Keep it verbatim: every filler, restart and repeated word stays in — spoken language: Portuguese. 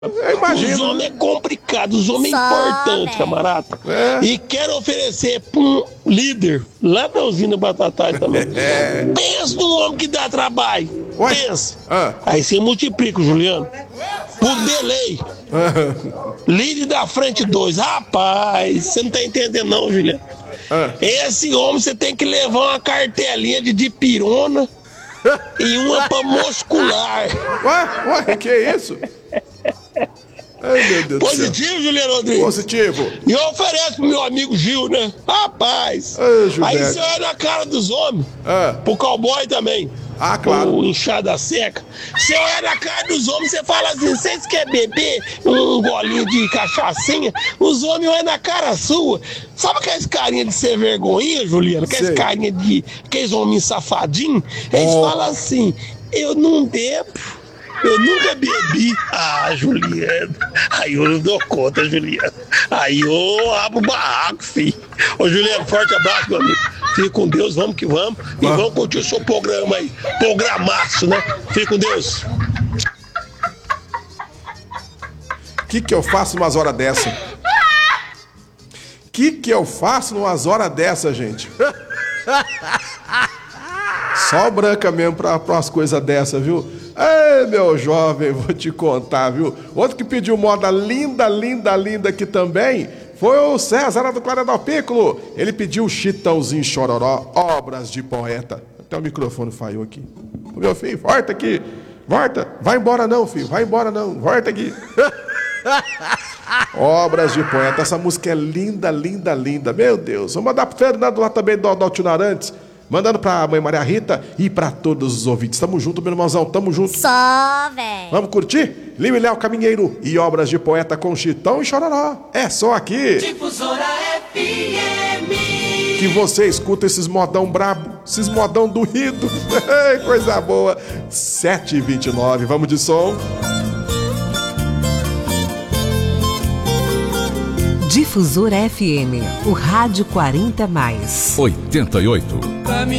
Eu imagino. Os homens é complicado, os homens é importante, camarada. É. E quero oferecer para um líder lá da usina Batatais também. É. Pensa no homem que dá trabalho. Ué? Pensa. Ah. Aí você multiplica, Juliano. Por delay. Ah. Líder da frente dois. Rapaz, você não tá entendendo não, Juliano. Ah. Esse homem você tem que levar uma cartelinha de dipirona e uma pra muscular. Ué, ué, que é isso? Ai, meu Deus Positivo, do céu. Juliano Rodrigues? Positivo. E eu ofereço pro meu amigo Gil, né? Rapaz. Ai, aí você olha na cara dos homens. Ah. Pro cowboy também. Ah, claro. O inchada seca. Você olha na cara dos homens, você fala assim, vocês querem beber um golinho de cachaçinha? Os homens olham na cara sua. Sabe aqueles carinha de ser vergonhinha, Juliano? Aqueles Sei. carinha de... Aqueles homens safadinhos? Eles oh. falam assim, eu não bebo. Eu nunca bebi. Ah, Juliano. Aí eu não dou conta, Juliano. Aí eu abro o barraco, filho. Ô, Juliano, forte abraço, meu amigo. Fique com Deus, vamos que vamos. E ah. vamos curtir o seu programa aí. Programaço, né? Fique com Deus. O que que eu faço umas horas dessa? O que que eu faço umas horas dessa, gente? Só branca mesmo pra, pra umas coisas dessas, viu? Ei, meu jovem, vou te contar, viu? Outro que pediu moda linda, linda, linda aqui também foi o César do Claridel Piccolo. Ele pediu Chitãozinho Chororó, obras de poeta. Até o microfone falhou aqui. Ô, meu filho, volta aqui. Volta. Vai embora não, filho. Vai embora não. Volta aqui. Obras de poeta. Essa música é linda, linda, linda. Meu Deus. Vou mandar pro Fernando lá também do Adalto Narantes. Mandando pra mãe Maria Rita e pra todos os ouvintes. Tamo junto, meu irmãozão, tamo junto. Só, velho. Vamos curtir? Lio e Léo Caminheiro e obras de poeta com Chitão e Chororó. É só aqui. Difusora F M. Que você escuta esses modão brabo, esses modão doído. Coisa boa. sete e vinte e nove, vamos de som. Difusora F M, o rádio quarenta mais. oitenta e oito. Caminho